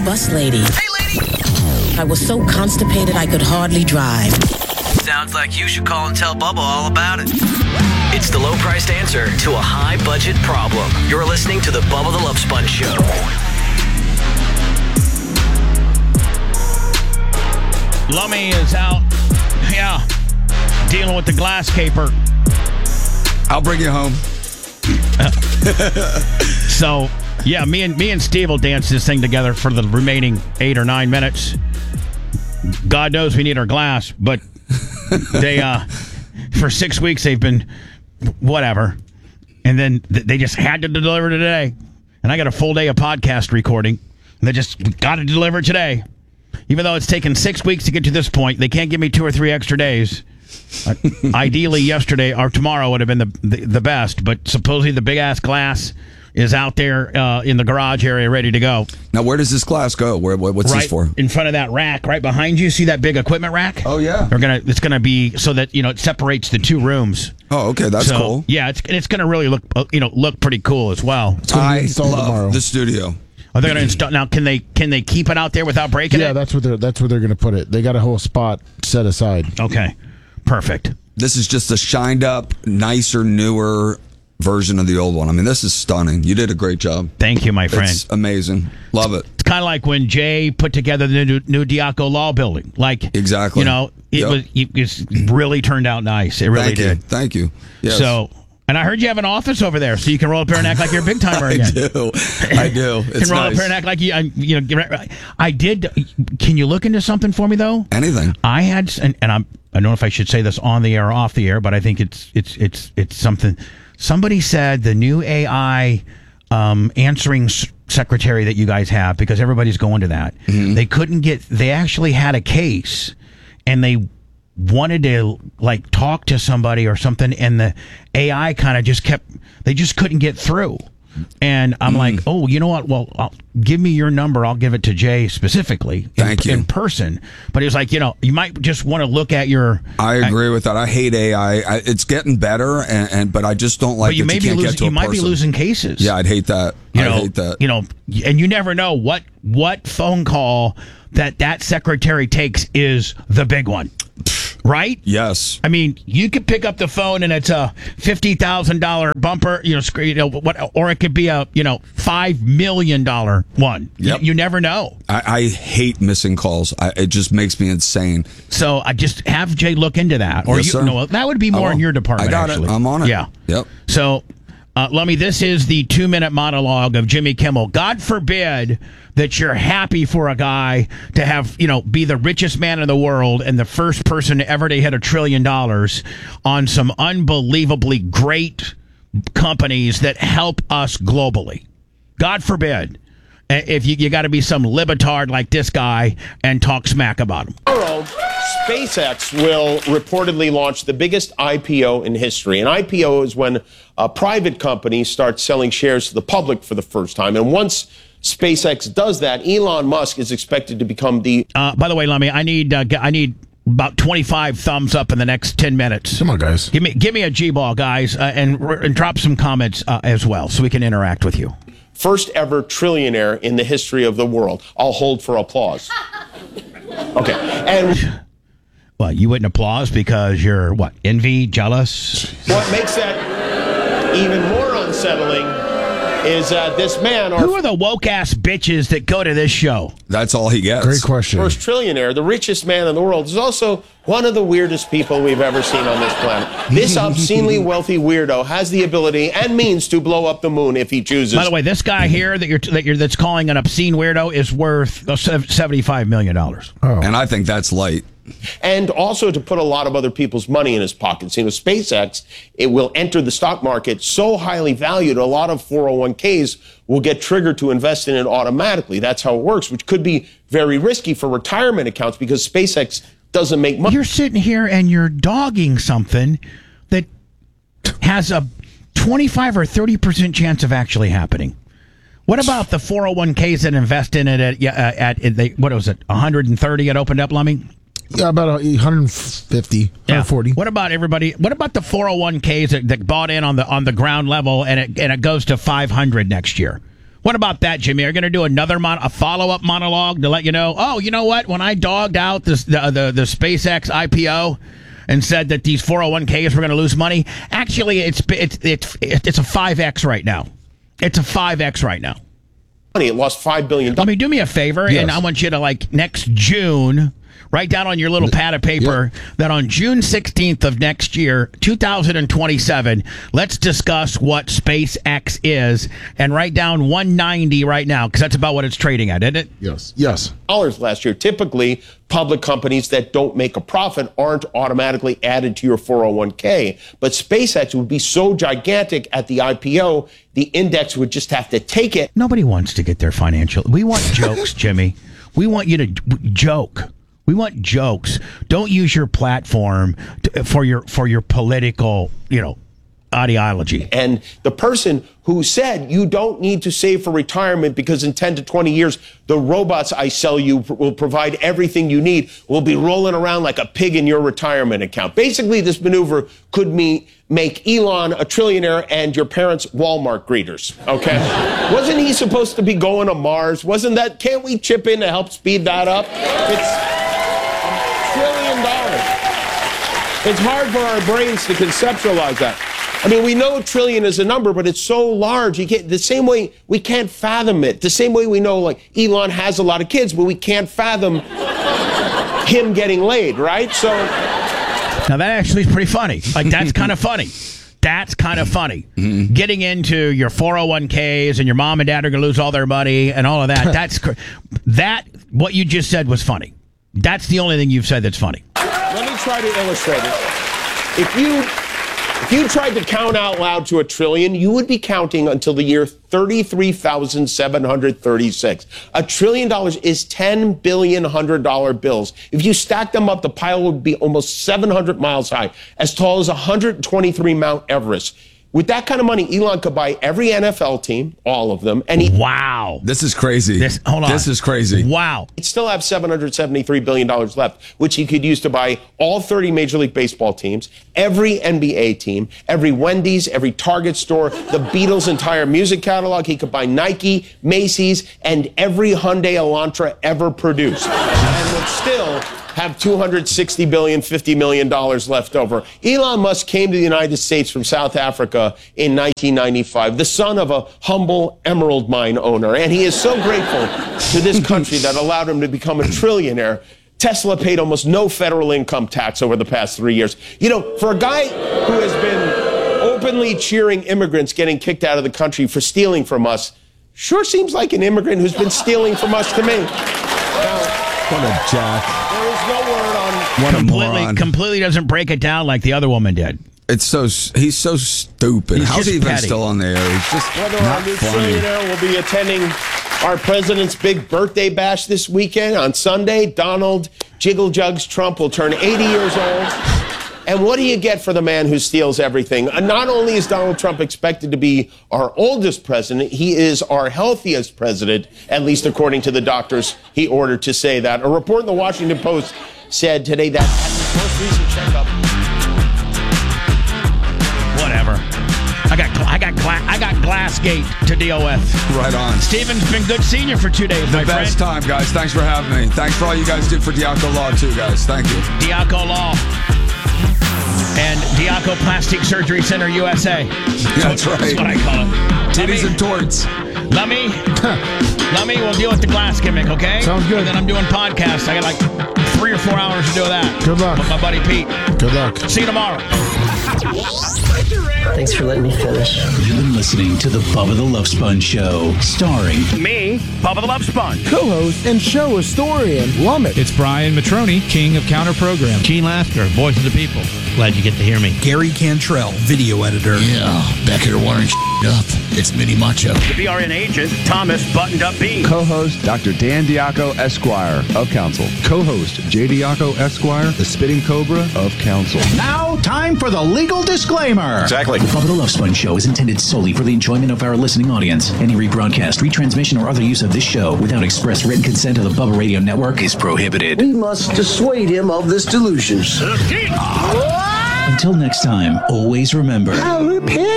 bus lady. Hey, lady! I was so constipated I could hardly drive. Sounds like you should call and tell Bubba all about it. It's the low-priced answer to a high-budget problem. You're listening to the Bubba the Love Sponge Show. Lummy is out, dealing with the glass caper. I'll bring you home. So, me and Steve will dance this thing together for the remaining 8 or 9 minutes. God knows we need our glass, but they, for 6 weeks they've been whatever, and then they just had to deliver today. And I got a full day of podcast recording, and they just got to deliver today. Even though it's taken 6 weeks to get to this point, they can't give me 2 or 3 extra days. Ideally, yesterday or tomorrow would have been the best, but supposedly the big-ass glass is out there in the garage area ready to go. Now, where does this glass go? What's this for? In front of that rack, right behind you. See that big equipment rack? Oh, yeah. It's gonna be so that it separates the 2 rooms. Oh, okay, that's cool. Yeah, it's gonna really look pretty cool as well. I love the studio. Are they going to install now? Can they keep it out there without breaking it? Yeah, that's where they're going to put it. They got a whole spot set aside. Okay, perfect. This is just a shined up, nicer, newer version of the old one. I mean, this is stunning. You did a great job. Thank you, my friend. It's amazing. Love it. It's kind of like when Jay put together the new Diaco Law Building. Exactly. It really turned out nice. It really did. Thank you. Yes. So. And I heard you have an office over there, so you can roll up here and act like you're a big timer again. I do. It's can roll up here and act like I did. Can you look into something for me though? Anything. I had, and I don't know if I should say this on the air or off the air, but I think it's something. Somebody said the new AI answering secretary that you guys have, because everybody's going to that. Mm-hmm. They actually had a case, and they wanted to talk to somebody or something, and the AI kind of they just couldn't get through. And I'm like, oh, you know what? Well, give me your number. I'll give it to Jay specifically in person. But he was like, you might just want to look at your. I agree with that. I hate AI. It's getting better, but I just don't like. But you might be losing cases. Yeah, I'd hate that. I hate that. And you never know what phone call that secretary takes is the big one. Right? Yes. I mean, you could pick up the phone and it's a $50,000 bumper, or it could be a $5 million one. Yep. You never know. I hate missing calls. It just makes me insane. So I just have Jay look into that, or yes, sir. That would be more in your department. I got actually. it. I'm on it. Yeah. Yep. So, Lummy, this is the 2-minute monologue of Jimmy Kimmel. God forbid that you're happy for a guy to have, be the richest man in the world and the first person ever to hit $1 trillion on some unbelievably great companies that help us globally. God forbid. If you got to be some libetard like this guy and talk smack about him. Tomorrow, SpaceX will reportedly launch the biggest IPO in history. An IPO is when a private company starts selling shares to the public for the first time. And once SpaceX does that, Elon Musk is expected to become the... by the way, Lummy, I need about 25 thumbs up in the next 10 minutes. Come on, guys. Give me a G-ball, guys, and drop some comments as well so we can interact with you. First ever trillionaire in the history of the world. I'll hold for applause. Okay. And well, you wouldn't applause because you're what? Envy, jealous? What makes that even more unsettling is this man... Who are the woke-ass bitches that go to this show? That's all he gets. Great question. First trillionaire, the richest man in the world, is also one of the weirdest people we've ever seen on this planet. This obscenely wealthy weirdo has the ability and means to blow up the moon if he chooses. By the way, this guy here that's calling an obscene weirdo is worth $75 million. Oh. And I think that's light. And also to put a lot of other people's money in his pockets. SpaceX, it will enter the stock market so highly valued, a lot of 401ks will get triggered to invest in it automatically. That's how it works, which could be very risky for retirement accounts because SpaceX doesn't make money. You're sitting here and you're dogging something that has a 25 or 30% chance of actually happening. What about the 401ks that invest in it at what was it, 130 it opened up, Lummy? Yeah, about 150, 140. What about everybody? What about the 401ks that bought in on the ground level and it goes to 500 next year? What about that, Jimmy? Are you going to do a follow-up monologue to let you know, oh, you know what? When I dogged out the SpaceX IPO and said that these 401ks were going to lose money, actually, it's a 5X right now. It's a 5X right now. It lost $5 billion. I mean, do me a favor, and I want you to, next June, write down on your little pad of paper that on June 16th of next year, 2027, let's discuss what SpaceX is, and write down 190 right now, because that's about what it's trading at, isn't it? Yes. Dollars last year. Typically, public companies that don't make a profit aren't automatically added to your 401k. But SpaceX would be so gigantic at the IPO, the index would just have to take it. Nobody wants to get their financial. We want jokes, Jimmy. We want you to joke. We want jokes. Don't use your platform for your political, ideology. And the person who said you don't need to save for retirement because in 10 to 20 years, the robots I sell you will provide everything you need, will be rolling around like a pig in your retirement account. Basically, this maneuver could make Elon a trillionaire and your parents Walmart greeters, okay? Wasn't he supposed to be going to Mars? Can't we chip in to help speed that up? It's $1 trillion. It's hard for our brains to conceptualize that. I mean, we know trillion is a number, but it's so large. The same way we can't fathom it. The same way we know, Elon has a lot of kids, but we can't fathom him getting laid, right? So now that actually is pretty funny. That's kind of funny. That's kind of funny. Mm-hmm. Getting into your 401ks and your mom and dad are going to lose all their money and all of that. What you just said was funny. That's the only thing you've said that's funny. Let me try to illustrate it. If you tried to count out loud to a trillion, you would be counting until the year 33,736. $1 trillion is 10 billion $100 bills. If you stack them up, the pile would be almost 700 miles high, as tall as 123 Mount Everest. With that kind of money, Elon could buy every NFL team, all of them, and wow. This is crazy. Hold on. This is crazy. Wow. He'd still have $773 billion left, which he could use to buy all 30 Major League Baseball teams, every NBA team, every Wendy's, every Target store, the Beatles' entire music catalog. He could buy Nike, Macy's, and every Hyundai Elantra ever produced. And would still have $260 billion, $50 million left over. Elon Musk came to the United States from South Africa in 1995, the son of a humble emerald mine owner. And he is so grateful to this country that allowed him to become a trillionaire. Tesla paid almost no federal income tax over the past 3 years. For a guy who has been openly cheering immigrants getting kicked out of the country for stealing from us, sure seems like an immigrant who's been stealing from us to me. Now, what a jack. There is no word on... What a moron. Completely doesn't break it down like the other woman did. He's so stupid. How's he even petty. Still on the air? He's just Whether not our new funny. trillionaire will be attending our president's big birthday bash this weekend. On Sunday, Donald Jiggle Jugs Trump will turn 80 years old. And what do you get for the man who steals everything? Not only is Donald Trump expected to be our oldest president, he is our healthiest president, at least according to the doctors he ordered to say that. A report in the Washington Post said today that at his most recent checkup... Whatever. I got Glassgate to deal with. Right on. Steven's been good seeing you for 2 days, my friend. Best time, guys. Thanks for having me. Thanks for all you guys did for Diaco Law, too, guys. Thank you. Diaco Law. And Diaco Plastic Surgery Center USA. That's right. That's what I call it. Titties and torts. Let me we'll deal with the glass gimmick, okay? Sounds good. And then I'm doing podcasts. I got 3 or 4 hours to do that. Good luck. With my buddy Pete. Good luck. See you tomorrow. Thanks for letting me finish. You've been listening to the Bubba the Love Sponge Show, starring Me, Bubba the Love Sponge. Co-host and show historian, Lummit. It's Brian Matroni, king of counter program. Gene Lasker, voice of the people. Glad you get to hear me. Gary Cantrell, video editor. Yeah, back here wiring up. It's Mini Macho. The BRN agent, Thomas Buttoned Up B. Co-host, Dr. Dan Diaco, Esquire, of Council. Co-host, J. Diaco, Esquire, the Spitting Cobra, of Council. Now, time for the legal disclaimer. Exactly. The Bubba the Love Sponge Show is intended solely for the enjoyment of our listening audience. Any rebroadcast, retransmission, or other use of this show without express written consent of the Bubba Radio Network is prohibited. We must dissuade him of this delusion. Until next time, always remember...